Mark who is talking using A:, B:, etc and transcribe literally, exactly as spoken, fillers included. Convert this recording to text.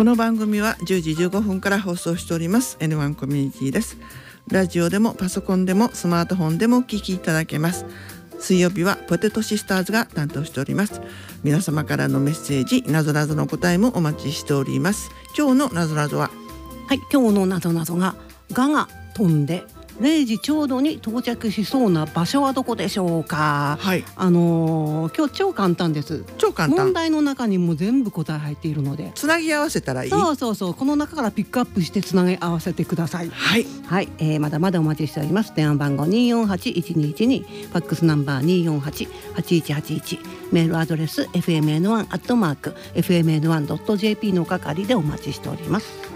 A: この番組はじゅうじじゅうごふんから放送しております エヌワン コミュニティです。ラジオでもパソコンでもスマートフォンでもお聞きいただけます。水曜日はポテトシスターズが担当しております。皆様からのメッセージ、なぞなぞの答えもお待ちしております。今日のなぞなぞは、
B: はい、今日のなぞなぞがガが飛んでれいじちょうどに到着しそうな場所はどこでしょうか。
A: はい、
B: あのー、今日超簡単です。
A: 超簡単。
B: 問題の中にも全部答え入っているので、
A: つなぎ合わせたらいい。
B: そうそうそう、この中からピックアップしてつなぎ合わせてください。
A: はい、
B: はい、えー、まだまだお待ちしております。電話番号 にーよんはちいちにいちに、ファックスナンバー にーよんはちはちいちはちいち、メールアドレス エフエムエヌワン アットマーク エフエムエヌワン ドット ジェーピー の係でお待ちしております。